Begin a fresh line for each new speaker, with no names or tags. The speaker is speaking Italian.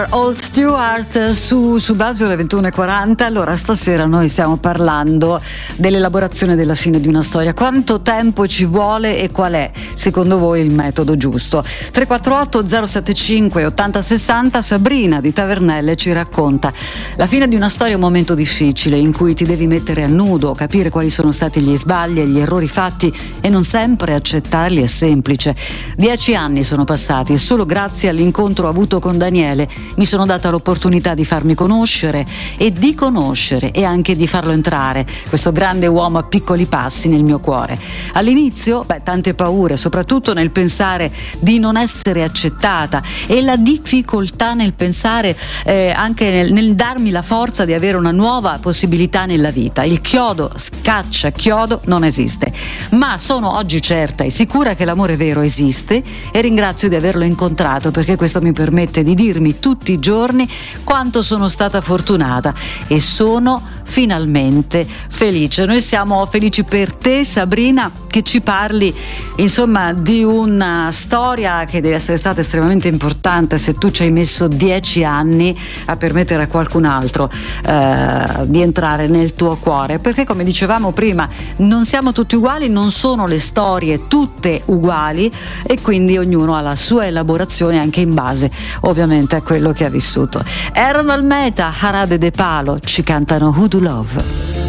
Old Stewart su Basio alle 21:40. Allora, stasera noi stiamo parlando dell'elaborazione della fine di una storia. Quanto tempo ci vuole e qual è, secondo voi, il metodo giusto? 348 075 8060. Sabrina di Tavernelle ci racconta: la fine di una storia è un momento difficile in cui ti devi mettere a nudo, capire quali sono stati gli sbagli e gli errori fatti e non sempre accettarli è semplice. 10 anni sono passati e solo grazie all'incontro avuto con Daniele mi sono data l'opportunità di farmi conoscere e di conoscere e anche di farlo entrare, questo grande uomo a piccoli passi, nel mio cuore. All'inizio, tante paure, soprattutto nel pensare di non essere accettata, e la difficoltà nel pensare anche nel darmi la forza di avere una nuova possibilità nella vita. Il chiodo scaccia chiodo non esiste, ma sono oggi certa e sicura che l'amore vero esiste e ringrazio di averlo incontrato, perché questo mi permette di dirmi tutti i giorni quanto sono stata fortunata e sono finalmente felice. Noi siamo felici per te, Sabrina, che ci parli insomma di una storia che deve essere stata estremamente importante se tu ci hai messo 10 anni a permettere a qualcun altro di entrare nel tuo cuore, perché come dicevamo prima non siamo tutti uguali, non sono le storie tutte uguali e quindi ognuno ha la sua elaborazione anche in base ovviamente a quello che ha vissuto. Erano al Meta, Jarabe de Palo, ci cantano Who Do Love.